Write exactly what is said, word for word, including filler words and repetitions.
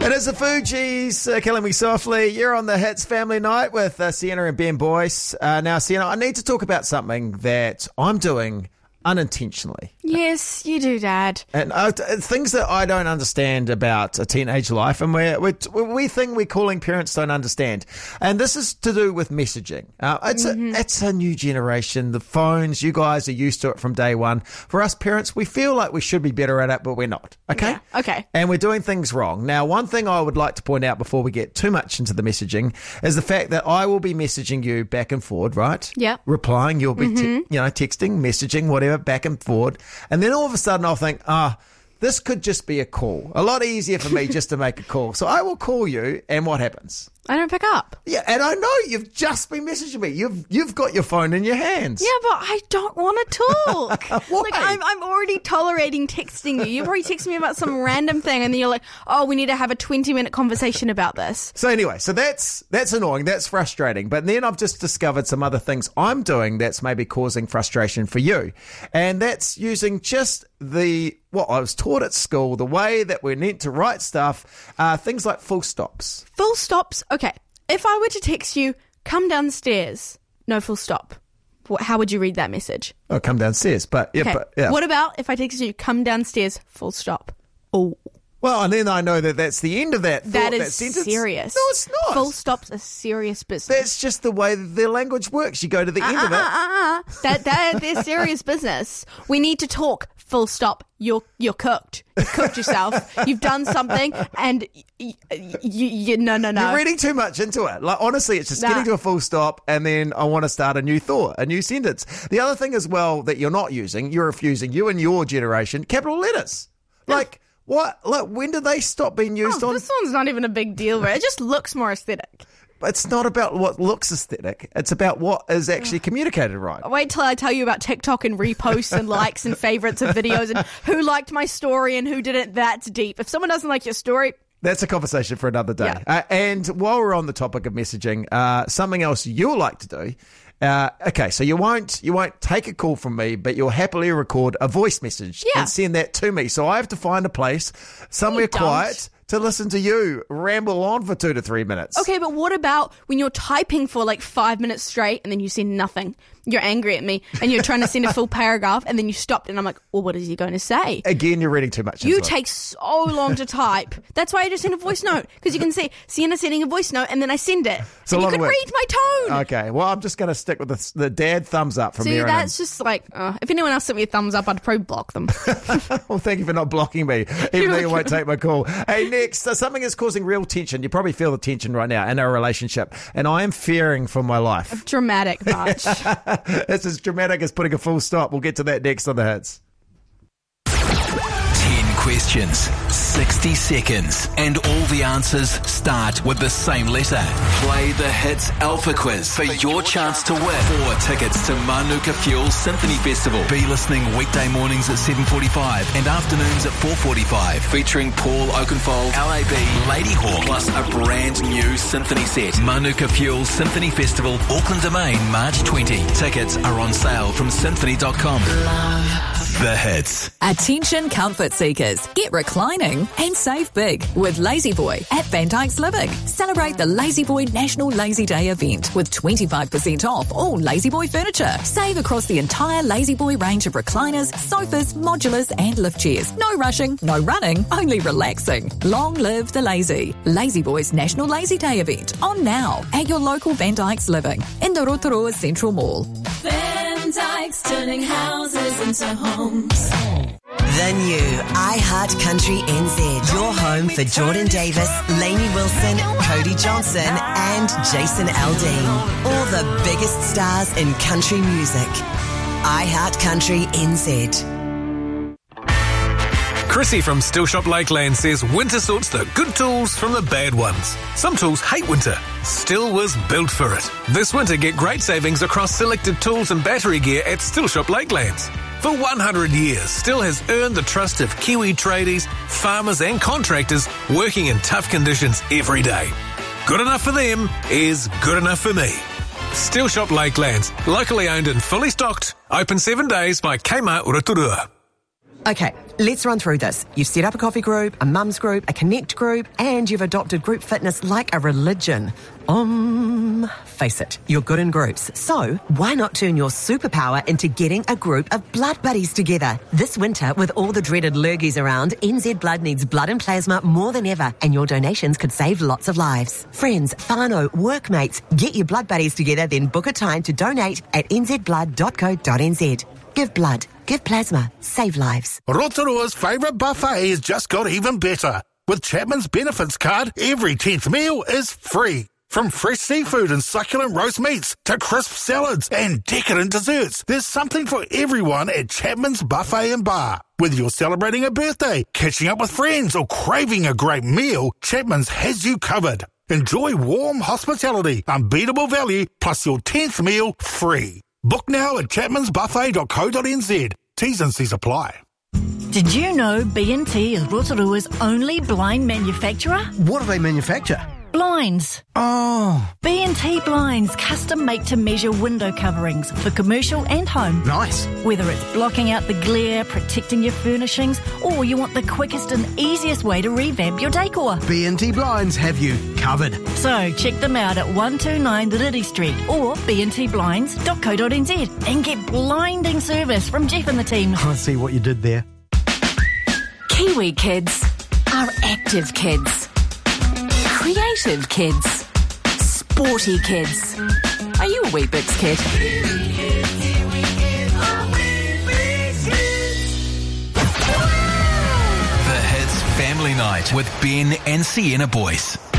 It is the Fugees, uh, Killing Me Softly. You're on the Hits Family Night with uh, Sienna and Ben Boyce. Uh, now, Sienna, I need to talk about something that I'm doing unintentionally. Yes, you do, Dad. And uh, things that I don't understand about a teenage life, and we we we think we're calling parents don't understand. And this is to do with messaging. Uh, it's mm-hmm. a it's a new generation. The phones, you guys are used to it from day one. For us parents, we feel like we should be better at it, but we're not. Okay? Yeah, okay. And we're doing things wrong. Now, one thing I would like to point out before we get too much into the messaging is the fact that I will be messaging you back and forward, right? Yeah. Replying, you'll be mm-hmm. te- you know texting, messaging, whatever, back and forward. And then all of a sudden I'll think, ah, oh, this could just be a call. A lot easier for me just to make a call. So I will call you, and what happens? I don't pick up. Yeah, and I know you've just been messaging me. You've you've got your phone in your hands. Yeah, but I don't want to talk. Why? Like I'm I'm already tolerating texting you. You've already texted me about some random thing, and then you're like, oh, we need to have a twenty minute conversation about this. So anyway, so that's that's annoying. That's frustrating. But then I've just discovered some other things I'm doing that's maybe causing frustration for you, and that's using just the what I was taught at school, the way that we're meant to write stuff, uh, things like full stops. Full stops. Okay, if I were to text you, come downstairs, no full stop, how would you read that message? Oh, come downstairs. But yeah, okay. but yeah. What about if I text you, come downstairs, full stop? Oh. Well, and then I know that that's the end of that thought, that is that sentence. Serious. No, it's not. Full stop's a serious business. That's just the way that their language works. You go to the uh, end uh, of it. Uh, uh, uh. That, that, they're serious business. We need to talk. Full stop. You're you're cooked. You've cooked yourself. You've done something, and you, you, you no no no. You're reading too much into it. Like honestly, it's just nah. getting to a full stop, and then I want to start a new thought, a new sentence. The other thing as well that you're not using, you're refusing. You and your generation, capital letters. Like what? Like when did they stop being used oh, on? This one's not even a big deal, right? It just looks more aesthetic. It's not about what looks aesthetic. It's about what is actually communicated right. Wait till I tell you about TikTok and reposts and likes and favorites of videos and who liked my story and who didn't. That's deep. If someone doesn't like your story... That's a conversation for another day. Yeah. Uh, and while we're on the topic of messaging, uh, something else you'll like to do... Uh, okay, so you won't you won't take a call from me, but you'll happily record a voice message yeah. and send that to me. So I have to find a place somewhere quiet to listen to you ramble on for two to three minutes. Okay, but what about when you're typing for like five minutes straight and then you send nothing? You're angry at me and you're trying to send a full paragraph and then you stopped and I'm like, well, what is he going to say? Again, you're reading too much into You it. take so long to type. That's why I just send a voice note, because you can see Sienna sending a voice note and then I send it. It's a and lot you of can work. read my tone. Okay, well, I'm just going to stick with the, the dad thumbs up from See, here on that's just like, uh, if anyone else sent me a thumbs up, I'd probably block them. Well, thank you for not blocking me, even though you won't take my call. Hey, next, uh, something is causing real tension. You probably feel the tension right now in our relationship, and I am fearing for my life. Dramatic much. It's as dramatic as putting a full stop. We'll get to that next on the Hits. ten questions, sixty seconds, and all the answers start with the same letter. Play the Hits Alpha Quiz for your chance to win four tickets to Manuka Fuel Symphony Festival. Be listening weekday mornings at seven forty-five and afternoons at four forty-five, featuring Paul Oakenfold, L A B, Lady Hawk, plus a brand new symphony set. Manuka Fuel Symphony Festival, Auckland Domain, March twentieth. Tickets are on sale from symphony dot com. The Hits. Attention comfort seekers. Get reclining and save big with Lazy Boy at Van Dyke's Living. Celebrate the Lazy Boy National Lazy Day event with twenty-five percent off all Lazy Boy furniture. Save across the entire Lazy Boy range of recliners, sofas, modulars and lift chairs. No rushing, no running, only relaxing. Long live the lazy. Lazy Boy's National Lazy Day event on now at your local Van Dyke's Living in the Rotorua Central Mall. Van Dyke's, turning houses into homes. The new iHeart Country N Z. Your home for Jordan Davis, Lainey Wilson, Cody Johnson and Jason Aldean. All the biggest stars in country music. iHeart Country N Z. Chrissy from Still Shop Lakeland says winter sorts the good tools from the bad ones. Some tools hate winter. Still was built for it. This winter, get great savings across selected tools and battery gear at Still Shop Lakelands. For one hundred years, Still has earned the trust of Kiwi tradies, farmers and contractors working in tough conditions every day. Good enough for them is good enough for me. Still Shop Lakelands, locally owned and fully stocked, open seven days by Kmart Rotorua. Okay, Let's run through this. You've set up a coffee group, a mums group, a connect group, and you've adopted group fitness like a religion. Um, face it, you're good in groups. So why not turn your superpower into getting a group of blood buddies together? This winter, with all the dreaded lurgies around, N Z Blood needs blood and plasma more than ever, and your donations could save lots of lives. Friends, whānau, workmates, get your blood buddies together, then book a time to donate at n z blood dot co dot n z. Give blood, give plasma, save lives. Rotorua's favourite buffet has just got even better. With Chapman's Benefits card, every tenth meal is free. From fresh seafood and succulent roast meats to crisp salads and decadent desserts, there's something for everyone at Chapman's Buffet and Bar. Whether you're celebrating a birthday, catching up with friends, or craving a great meal, Chapman's has you covered. Enjoy warm hospitality, unbeatable value, plus your tenth meal free. Book now at chapmans buffet dot co dot n z. T's and C's apply. Did you know B and T is Rotorua's only blind manufacturer? What do they manufacture? Blinds. Oh. B and T Blinds, custom make to measure window coverings for commercial and home. Nice. Whether it's blocking out the glare, protecting your furnishings, or you want the quickest and easiest way to revamp your decor. B and T Blinds have you covered. So check them out at one two nine Lily Street or b and t blinds dot co dot n z and get blinding service from Jeff and the team. I see what you did there. Kiwi kids are active kids. Creative kids. Sporty kids. Are you a Weet-Bix kid? The Hits Family Night with Ben and Sienna Boyce.